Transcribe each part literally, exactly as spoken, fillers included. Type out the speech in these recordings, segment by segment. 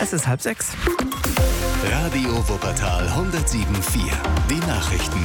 Es ist halb sechs. Radio Wuppertal hundertsieben Komma vier. Die Nachrichten.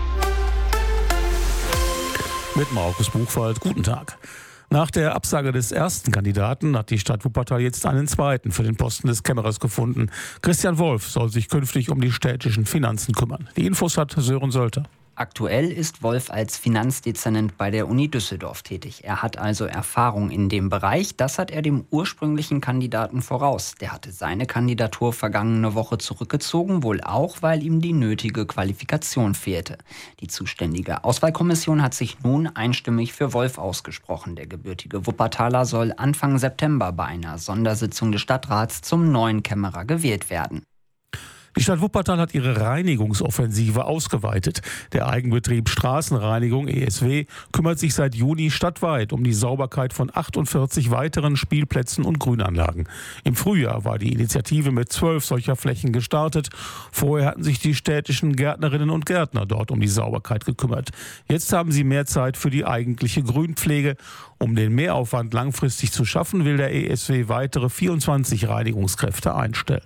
Mit Markus Buchwald. Guten Tag. Nach der Absage des ersten Kandidaten hat die Stadt Wuppertal jetzt einen zweiten für den Posten des Kämmerers gefunden. Christian Wolf soll sich künftig um die städtischen Finanzen kümmern. Die Infos hat Sören Sölter. Aktuell ist Wolf als Finanzdezernent bei der Uni Düsseldorf tätig. Er hat also Erfahrung in dem Bereich. Das hat er dem ursprünglichen Kandidaten voraus. Der hatte seine Kandidatur vergangene Woche zurückgezogen, wohl auch, weil ihm die nötige Qualifikation fehlte. Die zuständige Auswahlkommission hat sich nun einstimmig für Wolf ausgesprochen. Der gebürtige Wuppertaler soll Anfang September bei einer Sondersitzung des Stadtrats zum neuen Kämmerer gewählt werden. Die Stadt Wuppertal hat ihre Reinigungsoffensive ausgeweitet. Der Eigenbetrieb Straßenreinigung E S W kümmert sich seit Juni stadtweit um die Sauberkeit von achtundvierzig weiteren Spielplätzen und Grünanlagen. Im Frühjahr war die Initiative mit zwölf solcher Flächen gestartet. Vorher hatten sich die städtischen Gärtnerinnen und Gärtner dort um die Sauberkeit gekümmert. Jetzt haben sie mehr Zeit für die eigentliche Grünpflege. Um den Mehraufwand langfristig zu schaffen, will der E S W weitere vierundzwanzig Reinigungskräfte einstellen.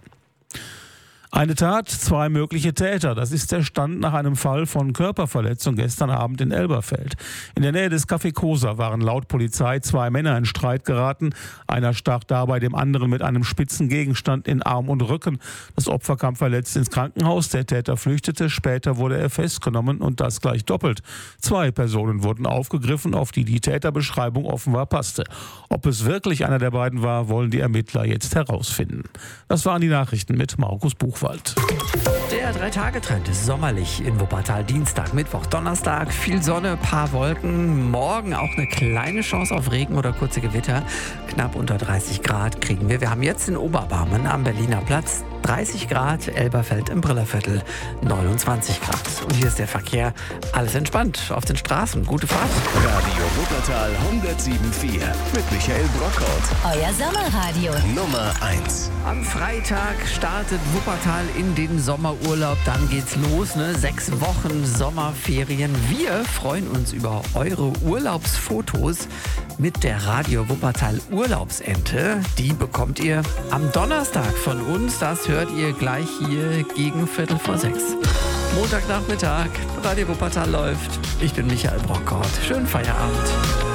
Eine Tat, zwei mögliche Täter. Das ist der Stand nach einem Fall von Körperverletzung gestern Abend in Elberfeld. In der Nähe des Café Cosa waren laut Polizei zwei Männer in Streit geraten. Einer stach dabei dem anderen mit einem spitzen Gegenstand in Arm und Rücken. Das Opfer kam verletzt ins Krankenhaus. Der Täter flüchtete. Später wurde er festgenommen und das gleich doppelt. Zwei Personen wurden aufgegriffen, auf die die Täterbeschreibung offenbar passte. Ob es wirklich einer der beiden war, wollen die Ermittler jetzt herausfinden. Das waren die Nachrichten mit Markus Buchwald. Der Drei-Tage-Trend ist sommerlich in Wuppertal. Dienstag, Mittwoch, Donnerstag, viel Sonne, paar Wolken. Morgen auch eine kleine Chance auf Regen oder kurze Gewitter. Knapp unter dreißig Grad kriegen wir. Wir haben jetzt in Oberbarmen am Berliner Platz dreißig Grad, Elberfeld im Brillerviertel neunundzwanzig Grad. Und hier ist der Verkehr. Alles entspannt auf den Straßen. Gute Fahrt. Radio Wuppertal hundertsieben Komma vier mit Michael Brockhaut. Euer Sommerradio. Nummer eins. Am Freitag startet Wuppertal in den Sommerurlaub. Dann geht's los, ne? Sechs Wochen Sommerferien. Wir freuen uns über eure Urlaubsfotos mit der Radio Wuppertal Urlaubsente. Die bekommt ihr am Donnerstag von uns. Das hört ihr gleich hier gegen Viertel vor sechs. Montagnachmittag, Radio Wuppertal läuft. Ich bin Michael Brockhaut. Schönen Feierabend.